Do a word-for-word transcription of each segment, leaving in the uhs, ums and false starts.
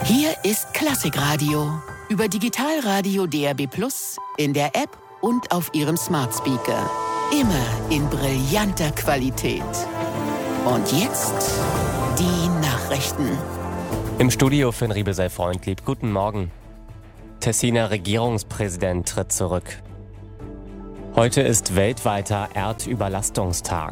Hier ist Klassikradio. Über Digitalradio D A B plus, in der App und auf Ihrem Smart Speaker. Immer in brillanter Qualität. Und jetzt die Nachrichten. Im Studio Finn Riebesell-Freundlieb. Guten Morgen. Tessiner Regierungspräsident tritt zurück. Heute ist weltweiter Erdüberlastungstag.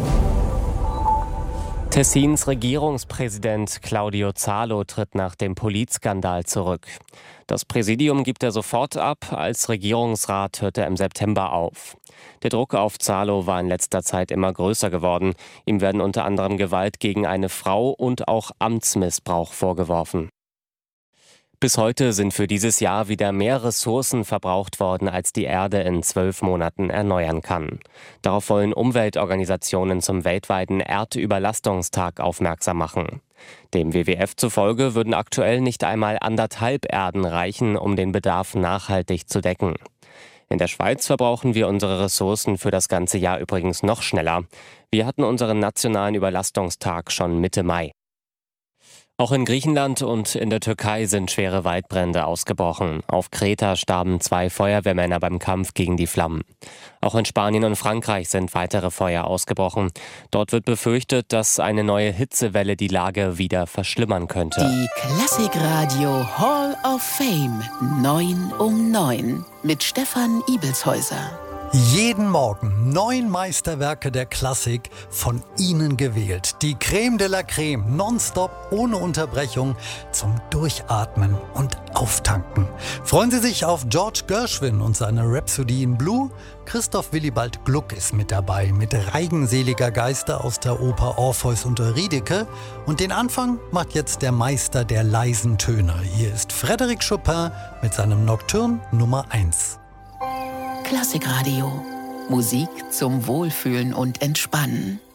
Tessins Regierungspräsident Claudio Zalo tritt nach dem Politskandal zurück. Das Präsidium gibt er sofort ab, als Regierungsrat hört er im September auf. Der Druck auf Zalo war in letzter Zeit immer größer geworden. Ihm werden unter anderem Gewalt gegen eine Frau und auch Amtsmissbrauch vorgeworfen. Bis heute sind für dieses Jahr wieder mehr Ressourcen verbraucht worden, als die Erde in zwölf Monaten erneuern kann. Darauf wollen Umweltorganisationen zum weltweiten Erdüberlastungstag aufmerksam machen. Dem W W F zufolge würden aktuell nicht einmal anderthalb Erden reichen, um den Bedarf nachhaltig zu decken. In der Schweiz verbrauchen wir unsere Ressourcen für das ganze Jahr übrigens noch schneller. Wir hatten unseren nationalen Überlastungstag schon Mitte Mai. Auch in Griechenland und in der Türkei sind schwere Waldbrände ausgebrochen. Auf Kreta starben zwei Feuerwehrmänner beim Kampf gegen die Flammen. Auch in Spanien und Frankreich sind weitere Feuer ausgebrochen. Dort wird befürchtet, dass eine neue Hitzewelle die Lage wieder verschlimmern könnte. Die Klassikradio Hall of Fame neun um neun mit Stefan Ibelshäuser. Jeden Morgen neun Meisterwerke der Klassik von Ihnen gewählt. Die Creme de la Creme, nonstop, ohne Unterbrechung, zum Durchatmen und Auftanken. Freuen Sie sich auf George Gershwin und seine Rhapsody in Blue. Christoph Willibald Gluck ist mit dabei, mit Reigen seliger Geister aus der Oper Orpheus und Eurydike. Und den Anfang macht jetzt der Meister der leisen Töne. Hier ist Frédéric Chopin mit seinem Nocturne Nummer eins. Klassikradio. Musik zum Wohlfühlen und Entspannen.